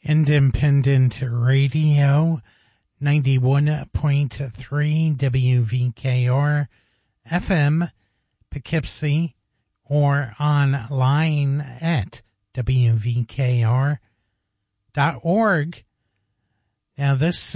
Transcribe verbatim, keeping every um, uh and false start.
Independent Radio, ninety-one point three W V K R F M, Poughkeepsie, or online at W V K R dot org. Now, this